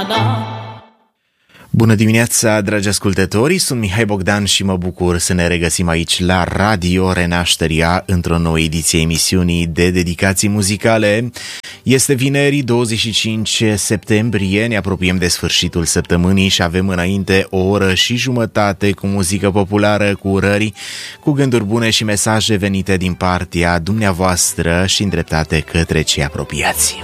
na. Bună dimineața, dragi ascultători, sunt Mihai Bogdan și mă bucur să ne regăsim aici la Radio Renașterea într-o nouă ediție emisiunii de dedicații muzicale. Este vineri, 25 septembrie, ne apropiem de sfârșitul săptămânii și avem înainte o oră și jumătate cu muzică populară, cu urări, cu gânduri bune și mesaje venite din partea dumneavoastră și îndreptate către cei apropiați.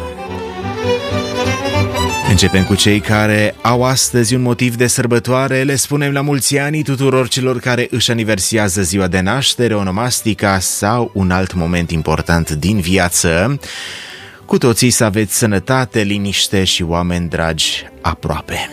Începem cu cei care au astăzi un motiv de sărbătoare. Le spunem la mulți ani tuturor celor care își aniversează ziua de naștere, onomastica sau un alt moment important din viață. Cu toții să aveți sănătate, liniște și oameni dragi aproape.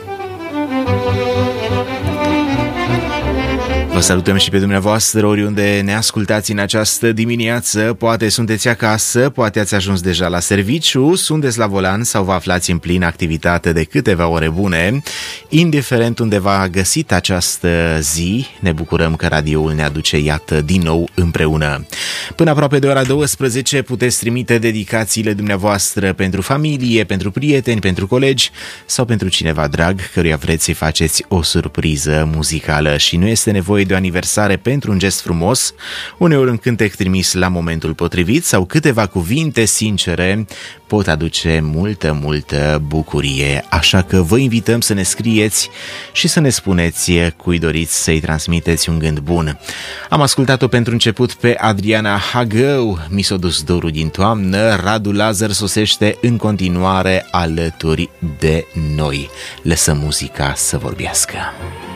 Vă salutăm și pe dumneavoastră oriunde ne ascultați în această dimineață. Poate sunteți acasă, poate ați ajuns deja la serviciu, sunteți la volan sau vă aflați în plină activitate de câteva ore bune. Indiferent unde v-a găsit această zi, ne bucurăm că radioul ne aduce, iată, din nou împreună. Până aproape de ora 12 puteți trimite dedicațiile dumneavoastră pentru familie, pentru prieteni, pentru colegi sau pentru cineva drag căruia vreți să-i faceți o surpriză muzicală și nu este nevoie de o aniversare pentru un gest frumos, uneori un cântec trimis la momentul potrivit sau câteva cuvinte sincere pot aduce multă bucurie. Așa că vă invităm să ne scrieți și să ne spuneți cui doriți să-i transmiteți un gând bun. Am ascultat-o pentru început pe Adriana Hagău, Mi s-o dus dorul din toamnă. Radu Lazar sosește în continuare alături de noi. Lăsăm muzica să vorbească.